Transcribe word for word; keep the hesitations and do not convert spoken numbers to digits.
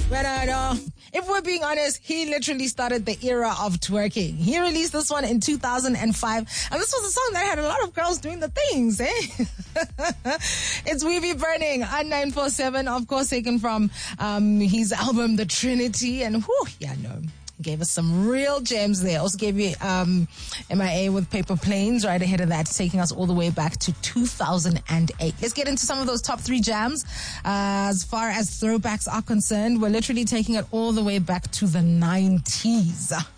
But I know, if we're being honest, he literally started the era of twerking. He released this one in two thousand five, and this was a song that had a lot of girls doing the things, eh? It's We Be Burning on nine four seven, of course, taken from um, his album, The Trinity, and whew, yeah, no. Gave us some real gems there. Also gave you um, M I A with Paper Planes right ahead of that, taking us all the way back to two thousand eight. Let's get into some of those top three jams. Uh, as far as throwbacks are concerned, we're literally taking it all the way back to the nineties.